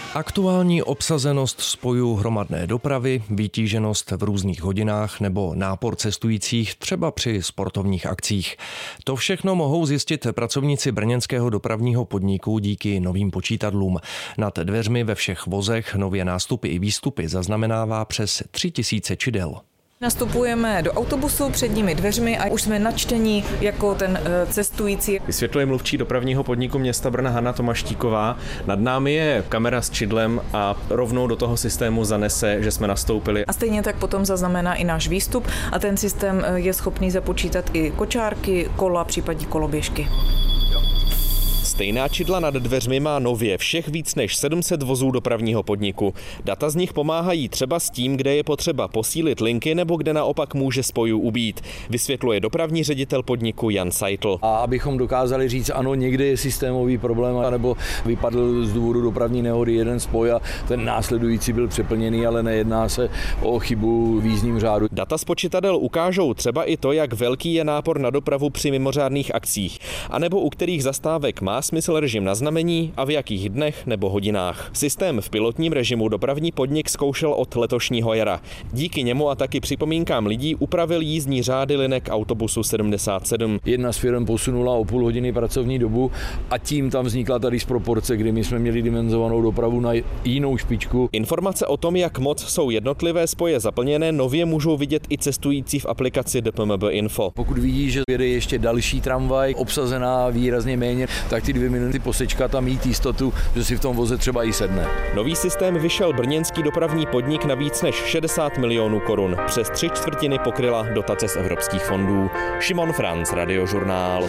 Aktuální obsazenost spojů hromadné dopravy, vytíženost v různých hodinách nebo nápor cestujících třeba při sportovních akcích. To všechno mohou zjistit pracovníci brněnského dopravního podniku díky novým počítadlům. Nad dveřmi ve všech vozech nově nástupy i výstupy zaznamenává přes 3000 čidel. Nastupujeme do autobusu před nimi dveřmi a už jsme načtení jako ten cestující. Vysvětluje mluvčí dopravního podniku města Brna Hana Tomaštíková. Nad námi je kamera s čidlem a rovnou do toho systému zanese, že jsme nastoupili. A stejně tak potom zaznamená i náš výstup a ten systém je schopný započítat i kočárky, kola, případně koloběžky. Stejná čidla nad dveřmi má nově všech víc než 700 vozů dopravního podniku. Data z nich pomáhají třeba s tím, kde je potřeba posílit linky nebo kde naopak může spojů ubýt, vysvětluje dopravní ředitel podniku Jan Seitl. A abychom dokázali říct, ano, někde je systémový problém, nebo vypadl z důvodu dopravní nehody jeden spoj a ten následující byl přeplněný, ale nejedná se o chybu v jízdním řádu. Data z počítadel ukážou třeba i to, jak velký je nápor na dopravu při mimořádných akcích, anebo u kterých zastávek má smysl režim na znamení a v jakých dnech nebo hodinách. Systém v pilotním režimu dopravní podnik zkoušel od letošního jara. Díky němu a taky připomínkám lidí upravil jízdní řády linek autobusu 77. Jedna z firem posunula o půl hodiny pracovní dobu a tím tam vznikla ta disproporce, kdy my jsme měli dimenzovanou dopravu na jinou špičku. Informace o tom, jak moc jsou jednotlivé spoje zaplněné, nově můžou vidět i cestující v aplikaci DPMB Info. Pokud vidí, že jede ještě další tramvaj, obsazená výrazně méně, tak ty 2 minuty posečkat a mít jistotu, že si v tom voze třeba i sedne. Nový systém vyšel brněnský dopravní podnik na víc než 60 milionů korun. Přes 3/4 pokryla dotace z evropských fondů. Šimon Franc, Radiožurnál.